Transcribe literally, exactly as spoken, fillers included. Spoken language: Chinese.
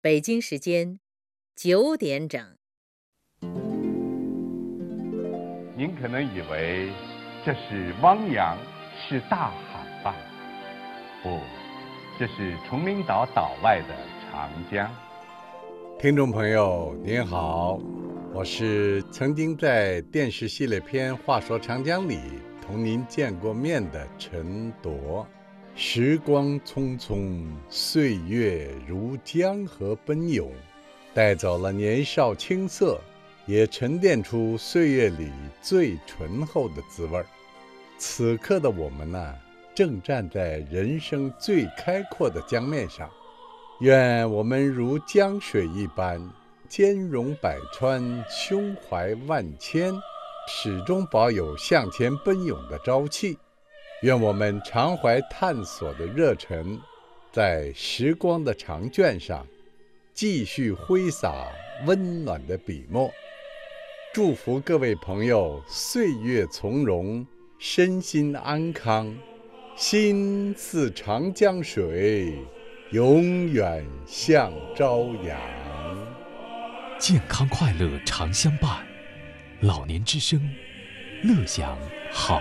北京时间九点整。 您可能以为这是汪洋，是大海吧？不，这是崇明岛岛外的长江。 听众朋友您好，我是曾经在电视系列片《话说长江》里同您见过面的陈铎。时光匆匆，岁月如江河奔涌，带走了年少青涩，也沉淀出岁月里最醇厚的滋味。此刻的我们呢，正站在人生最开阔的江面上，愿我们如江水一般，兼容百川，胸怀万千，始终保有向前奔涌的朝气。愿我们常怀探索的热忱，在时光的长卷上继续挥洒温暖的笔墨。祝福各位朋友岁月从容，身心安康，心似长江水，永远向朝阳。 健康快乐常相伴，老年之声，乐享好